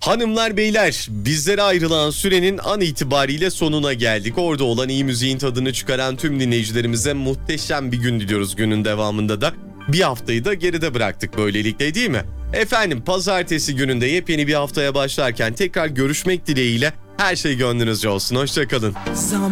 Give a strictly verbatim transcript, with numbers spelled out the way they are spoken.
Hanımlar beyler, bizlere ayrılan sürenin an itibariyle sonuna geldik. Orada olan iyi müziğin tadını çıkaran tüm dinleyicilerimize muhteşem bir gün diliyoruz günün devamında da. Bir haftayı da geride bıraktık böylelikle, değil mi? Efendim, pazartesi gününde yepyeni bir haftaya başlarken tekrar görüşmek dileğiyle her şey gönlünüzce olsun. Hoşça kalın.